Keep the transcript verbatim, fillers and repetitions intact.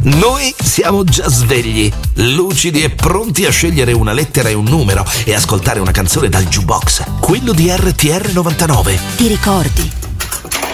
Noi siamo già svegli, lucidi e pronti a scegliere una lettera e un numero e ascoltare una canzone dal jukebox, quello di R T R novantanove. Ti ricordi?